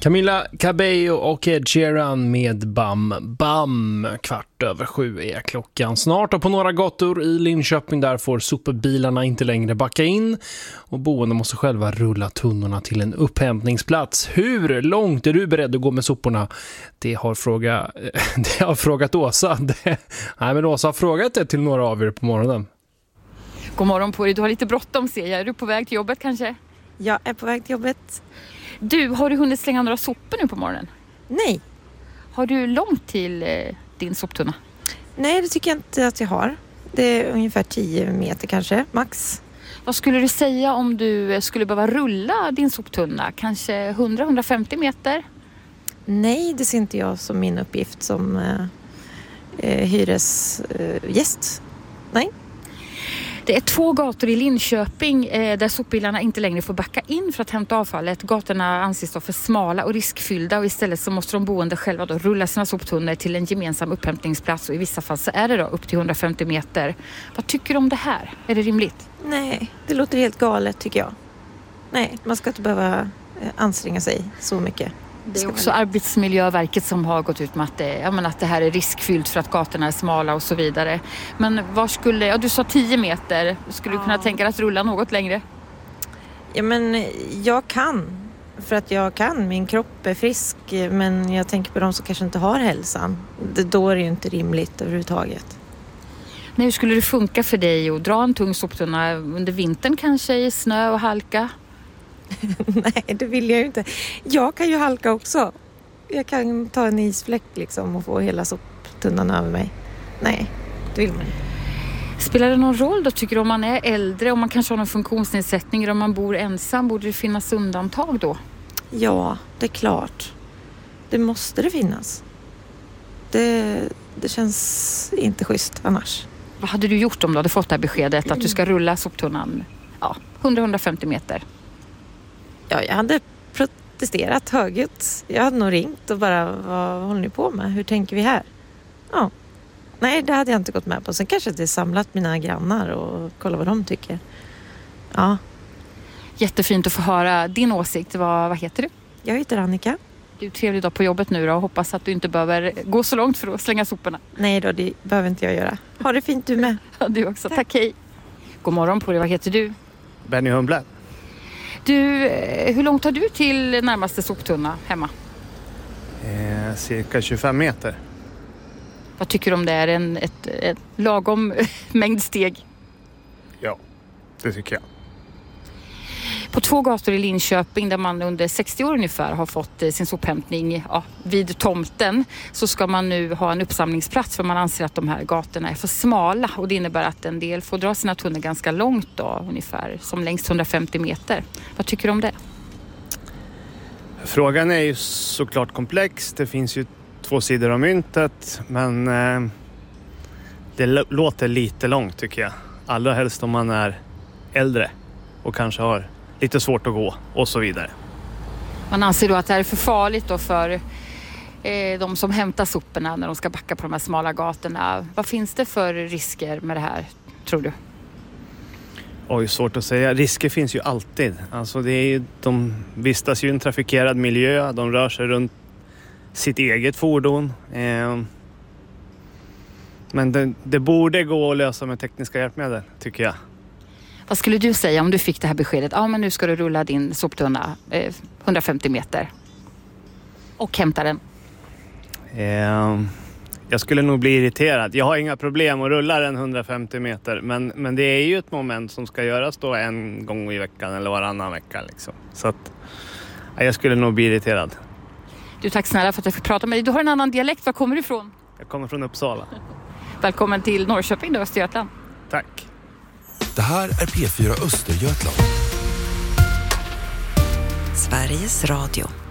Camila Cabello och Ed Sheeran med Bam Bam. 6:15 är klockan. Snart och på några gator i Linköping där får sopbilarna inte längre backa in och boende måste själva rulla tunnorna till en upphämtningsplats. Hur långt är du beredd att gå med soporna? Det har frågat Åsa. Men Åsa har frågat det till några av er på morgonen. God morgon på dig. Du har lite bråttom, ser jag. Är du på väg till jobbet kanske? Jag är på väg till jobbet. Du, har du hunnit slänga några sopor nu på morgonen? Nej. Har du långt till din soptunna? Nej, det tycker jag inte att jag har. Det är ungefär 10 meter kanske, max. Vad skulle du säga om du skulle behöva rulla din soptunna? Kanske 100-150 meter? Nej, det ser inte jag som min uppgift som hyresgäst. Nej. Det är 2 gator i Linköping där sopbilarna inte längre får backa in för att hämta avfallet. Gatorna anses då för smala och riskfyllda och istället så måste de boende själva då rulla sina soptunnor till en gemensam upphämtningsplats och i vissa fall så är det då upp till 150 meter. Vad tycker du om det här? Är det rimligt? Nej, det låter helt galet tycker jag. Nej, man ska inte behöva anstränga sig så mycket. Det är också Arbetsmiljöverket som har gått ut med att det här är riskfyllt för att gatorna är smala och så vidare. Men du sa 10 meter. Skulle du kunna tänka dig att rulla något längre? Ja, men jag kan. För att jag kan. Min kropp är frisk. Men jag tänker på de som kanske inte har hälsan. Då är det ju inte rimligt överhuvudtaget. Nej, hur skulle det funka för dig att dra en tung soptunna under vintern kanske i snö och halka? Nej, det vill jag ju inte. Jag kan ju halka också. Jag kan ta en isfläck liksom och få hela soptunnan över mig. Nej, det vill man inte. Spelar det någon roll då tycker du om man är äldre, om man kanske har någon funktionsnedsättning eller om man bor ensam? Borde det finnas undantag då? Ja, det är klart. Det måste det finnas. Det känns inte schysst annars. Vad hade du gjort om du hade fått det här beskedet att du ska rulla soptunnan 100-150 meter? Ja, jag hade protesterat högt. Jag hade nog ringt och bara, vad håller ni på med? Hur tänker vi här? Ja. Nej, det hade jag inte gått med på. Sen kanske det samlat mina grannar och kolla vad de tycker. Ja. Jättefint att få höra din åsikt. Vad heter du? Jag heter Annika. Du är trevlig dag på jobbet nu då och hoppas att du inte behöver gå så långt för att slänga soporna. Nej då, det behöver inte jag göra. Ha det fint du med. Ja, du också. Tack, hej. God morgon på dig. Vad heter du? Benny Humble. Du, hur långt har du till närmaste soptunna hemma? Cirka 25 meter. Vad tycker du om det? Är en lagom mängd steg? Ja, det tycker jag. På 2 gator i Linköping där man under 60 år ungefär har fått sin sophämtning vid tomten så ska man nu ha en uppsamlingsplats för man anser att de här gatorna är för smala och det innebär att en del får dra sina tunnor ganska långt då, ungefär som längst 150 meter. Vad tycker du om det? Frågan är ju såklart komplex. Det finns ju 2 sidor av myntet men det låter lite långt tycker jag. Allra helst om man är äldre och kanske har lite svårt att gå och så vidare. Man anser då att det här är för farligt då för de som hämtar soporna när de ska backa på de här smala gatorna. Vad finns det för risker med det här, tror du? Oj, svårt att säga. Risker finns ju alltid. Alltså de vistas ju i en trafikerad miljö. De rör sig runt sitt eget fordon. Men det borde gå att lösa med tekniska hjälpmedel, tycker jag. Vad skulle du säga om du fick det här beskedet? Ja, men nu ska du rulla din soptunna 150 meter och hämta den. Jag skulle nog bli irriterad. Jag har inga problem att rulla den 150 meter. Men det är ju ett moment som ska göras då en gång i veckan eller varannan vecka. Liksom. Så att jag skulle nog bli irriterad. Du, tack snälla för att jag fick prata med dig. Du har en annan dialekt. Var kommer du ifrån? Jag kommer från Uppsala. Välkommen till Norrköping då, Östergötland. Tack. Det här är P4 Östergötland. Sveriges Radio.